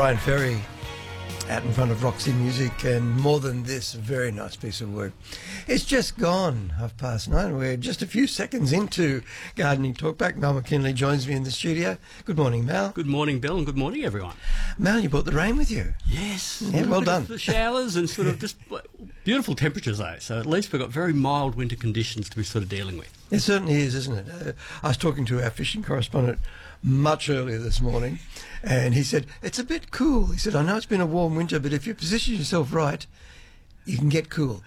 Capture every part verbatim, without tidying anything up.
Brian Ferry out in front of Roxy Music, and more than this, a very nice piece of work. It's just gone half past nine. We're just a few seconds into Gardening Talkback. Mal McKinley joins me in the studio. Good morning, Mal. Good morning, Bill, and good morning, everyone. Mal, you brought the rain with you. Yes. Yeah, well done. The showers and sort of just beautiful temperatures, though. So at least we've got very mild winter conditions to be sort of dealing with. It certainly is, isn't it? Uh, I was talking to our fishing correspondent much earlier this morning, and he said, it's a bit cool. He said, I know it's been a warm winter, but if you position yourself right, you can get cool.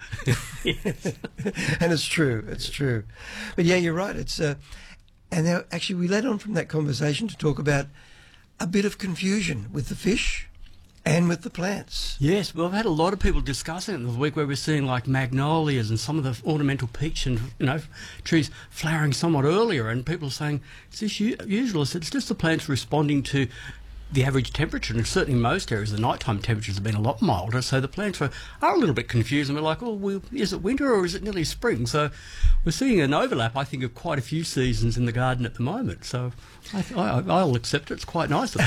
And it's true, it's true. But yeah, you're right. It's uh, and now, actually, we led on from that conversation to talk about a bit of confusion with the fish and with the plants. Yes, well, I've had a lot of people discussing it in the week where we're seeing like magnolias and some of the ornamental peach and, you know, trees flowering somewhat earlier, and people are saying, is this usual? I said, it's just the plants responding to the average temperature, and certainly in most areas the nighttime temperatures have been a lot milder, so the plants are, are a little bit confused, and we're like, oh, well, is it winter or is it nearly spring? So we're seeing an overlap, I think, of quite a few seasons in the garden at the moment, so I, I, I'll accept it. It's quite nice at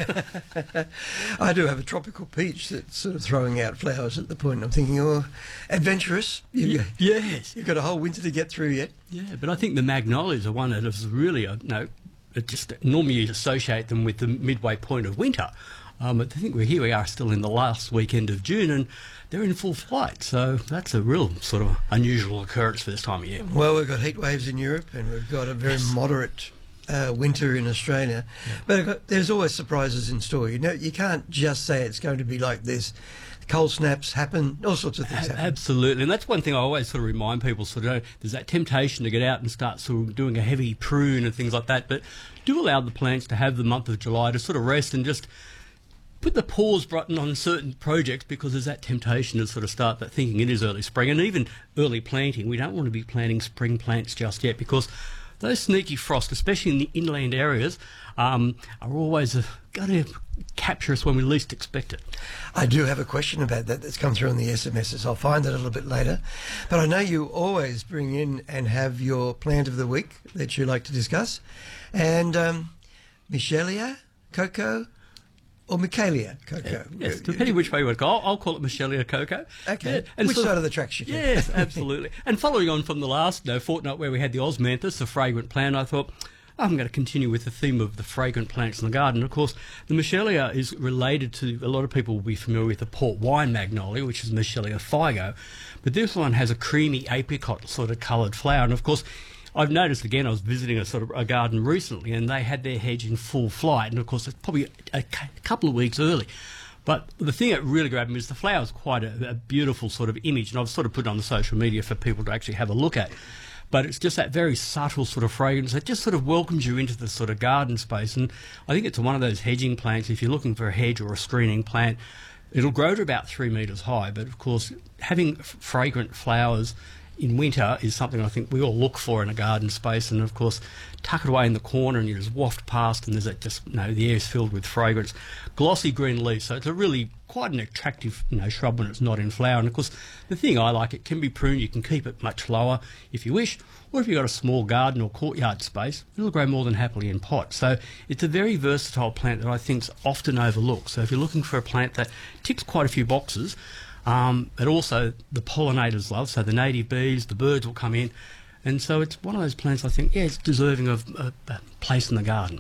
the moment. I do have a tropical peach that's sort of throwing out flowers at the point. I'm thinking, oh, adventurous. You've, y- yes. You've got a whole winter to get through yet. Yeah, but I think the magnolias are one that is really, a, you know, it just normally you associate them with the midway point of winter. Um, I think we're here we are still in the last weekend of June, and they're in full flight. So that's a real sort of unusual occurrence for this time of year. Well, we've got heat waves in Europe, and we've got a very yes. moderate uh, winter in Australia. Yeah. But got, there's always surprises in store. You know, you can't just say it's going to be like this. Cold snaps happen, all sorts of things happen. Absolutely, and that's one thing I always sort of remind people, sort of, there's that temptation to get out and start sort of doing a heavy prune and things like that, but do allow the plants to have the month of July to sort of rest and just put the pause button on certain projects, because there's that temptation to sort of start that thinking it is early spring, and even early planting. We don't want to be planting spring plants just yet, because those sneaky frosts, especially in the inland areas, um, are always uh, going to capture us when we least expect it. I do have a question about that that's come through on the S M Ses. I'll find that a little bit later. But I know you always bring in and have your plant of the week that you like to discuss. And um, Michelia, cocoa, or Michaelia cocoa? Yeah, yes, depending which way you want to go. I'll, I'll call it Michelia cocoa. Okay. Yeah, and which sort side of, of the tracks you think? Yes, absolutely. And following on from the last you know, fortnight where we had the osmanthus, the fragrant plant, I thought, I'm going to continue with the theme of the fragrant plants in the garden. Of course, the Michelia is related to, a lot of people will be familiar with the port wine magnolia, which is Michelia figo, but this one has a creamy apricot sort of coloured flower. And of course, I've noticed again, I was visiting a sort of a garden recently, and they had their hedge in full flight, and of course it's probably a, a couple of weeks early. But the thing that really grabbed me is the flower is quite a, a beautiful sort of image, and I've sort of put it on the social media for people to actually have a look at. But it's just that very subtle sort of fragrance that just sort of welcomes you into the sort of garden space. And I think it's one of those hedging plants. If you're looking for a hedge or a screening plant, it'll grow to about three metres high. But of course, having f- fragrant flowers in winter is something I think we all look for in a garden space. And of course, tuck it away in the corner and you just waft past, and there's that just, you know, the air is filled with fragrance. Glossy green leaves, so it's a really quite an attractive, you know, shrub when it's not in flower. And of course, the thing I like, it can be pruned. You can keep it much lower if you wish, or if you've got a small garden or courtyard space, it'll grow more than happily in pots. So it's a very versatile plant that I think is often overlooked. So if you're looking for a plant that ticks quite a few boxes, um, but also the pollinators love, so the native bees, the birds will come in, and so it's one of those plants I think, yeah, it's deserving of a, a place in the garden.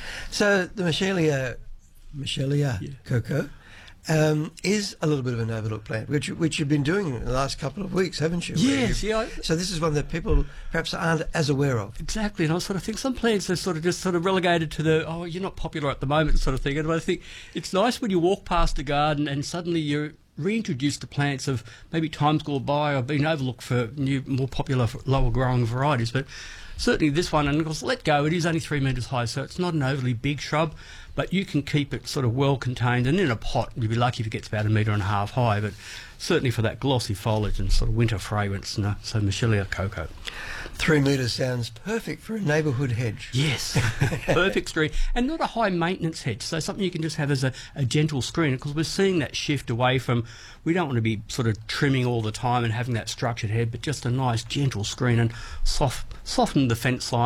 So the Michelia, Michelia yeah. cocoa um, is a little bit of an overlooked plant, which which you've been doing in the last couple of weeks, haven't you? Yes, yeah. So this is one that people perhaps aren't as aware of. Exactly, and I sort of think some plants are sort of just sort of relegated to the, oh, you're not popular at the moment sort of thing. And I think it's nice when you walk past a garden and suddenly you're reintroduced to plants of maybe times gone by or been overlooked for new, more popular, lower growing varieties. But certainly this one, and of course, let go, it is only three metres high, so it's not an overly big shrub, but you can keep it sort of well contained, and in a pot, you'd be lucky if it gets about a metre and a half high, but certainly for that glossy foliage and sort of winter fragrance, no, so Michelia cocoa. Three metres sounds perfect for a neighbourhood hedge. Yes, perfect screen, and not a high maintenance hedge, so something you can just have as a, a gentle screen, because we're seeing that shift away from, we don't want to be sort of trimming all the time and having that structured head, but just a nice gentle screen and soft, soften the fence line.